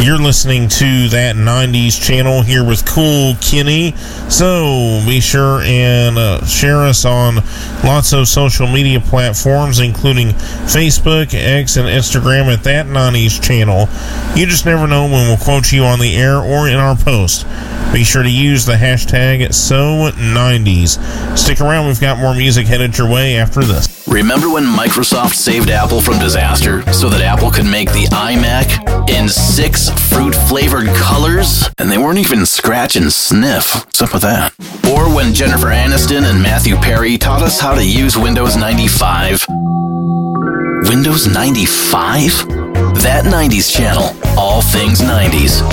You're listening to That 90s Channel here with Cool Kenny. So be sure and share us on lots of social media platforms, including Facebook, X, and Instagram at That 90s Channel. You just never know when we'll quote you on the air or in our post. Be sure to use the hashtag #So90s. Stick around, we've got more music headed your way after this. Remember when Microsoft saved Apple from disaster so that Apple could make the iMac in 6 fruit-flavored colors? And they weren't even scratch and sniff. What's up with that? Or when Jennifer Aniston and Matthew Perry taught us how to use Windows 95? Windows 95? That 90s Channel. All things 90s.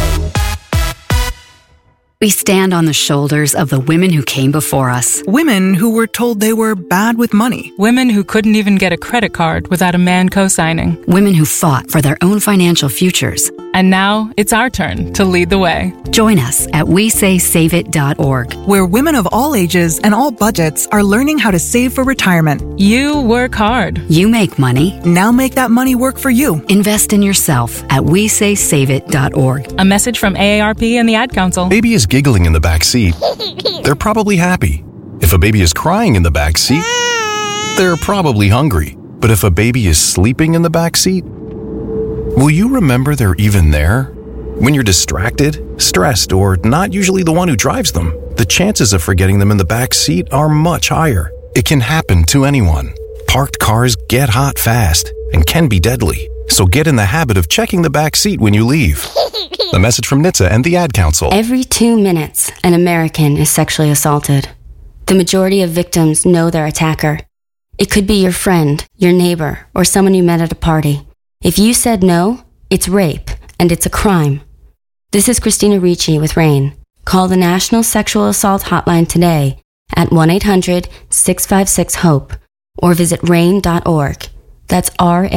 We stand on the shoulders of the women who came before us. Women who were told they were bad with money. Women who couldn't even get a credit card without a man co-signing. Women who fought for their own financial futures. And now it's our turn to lead the way. Join us at WeSaySaveIt.org, where women of all ages and all budgets are learning how to save for retirement. You work hard. You make money. Now make that money work for you. Invest in yourself at WeSaySaveIt.org. A message from AARP and the Ad Council. Baby is giggling in the back seat. They're probably happy. If a baby is crying in the back seat, they're probably hungry. But if a baby is sleeping in the back seat, will you remember they're even there? When you're distracted, stressed, or not usually the one who drives them, the chances of forgetting them in the back seat are much higher. It can happen to anyone. Parked cars get hot fast and can be deadly. So get in the habit of checking the back seat when you leave. A message from NHTSA and the Ad Council. Every 2 minutes, an American is sexually assaulted. The majority of victims know their attacker. It could be your friend, your neighbor, or someone you met at a party. If you said no, it's rape, and it's a crime. This is Christina Ricci with RAINN. Call the National Sexual Assault Hotline today at 1-800-656-HOPE or visit rainn.org. That's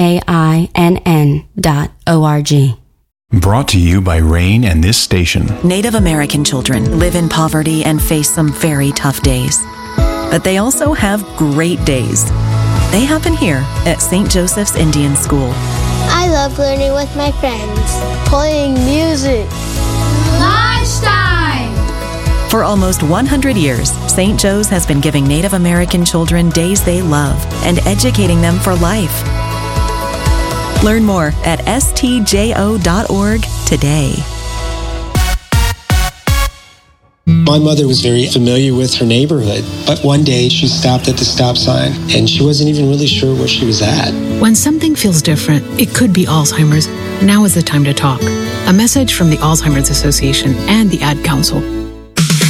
RAINN.org. Brought to you by RAINN and this station. Native American children live in poverty and face some very tough days. But they also have great days. They happen here at St. Joseph's Indian School. I love learning with my friends, playing music. Lunchtime! For almost 100 years, St. Joe's has been giving Native American children days they love and educating them for life. Learn more at stjo.org today. My mother was very familiar with her neighborhood, but one day she stopped at the stop sign and she wasn't even really sure where she was at. When something feels different, it could be Alzheimer's. Now is the time to talk. A message from the Alzheimer's Association and the Ad Council.